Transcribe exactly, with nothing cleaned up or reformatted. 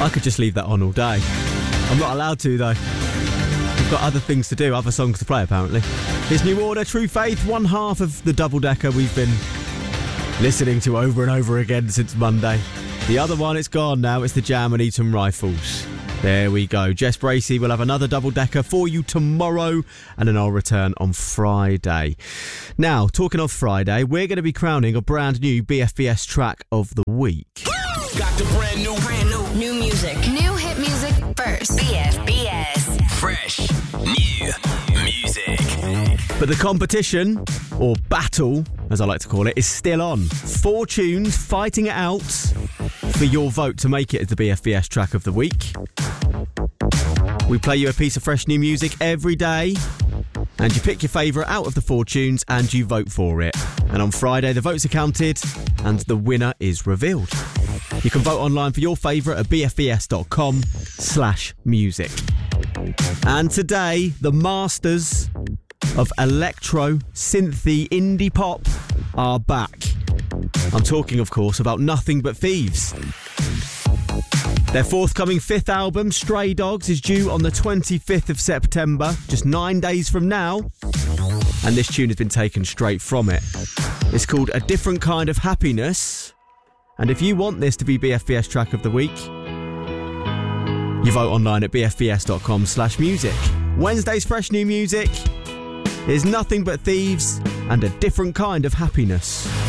I could just leave that on all day. I'm not allowed to, though. We've got other things to do, other songs to play, apparently. Here's New Order, True Faith, one half of the double-decker we've been listening to over and over again since Monday. The other one, it's gone now. It's the Jam and Eton Rifles. There we go. Jess Bracey will have another double-decker for you tomorrow, and then I'll return on Friday. Now, talking of Friday, we're going to be crowning a brand new B F B S track of the week. Got the brand new, brand new, new music. New hit music first. B F B S. Fresh, new music. But the competition, or battle, as I like to call it, is still on. Four tunes fighting it out for your vote to make it as the B F B S track of the week. We play you a piece of fresh new music every day, and you pick your favourite out of the four tunes and you vote for it. And on Friday, the votes are counted and the winner is revealed. You can vote online for your favourite at bfbs.com slash music. And today, the masters of electro, synthy, indie pop are back. I'm talking, of course, about Nothing But Thieves. Their forthcoming fifth album, Stray Dogs, is due on the twenty-fifth of September, just nine days from now. And this tune has been taken straight from it. It's called A Different Kind of Happiness. And if you want this to be B F B S track of the week, you vote online at bfbs.com slash music. Wednesday's fresh new music is Nothing But Thieves and A Different Kind of Happiness.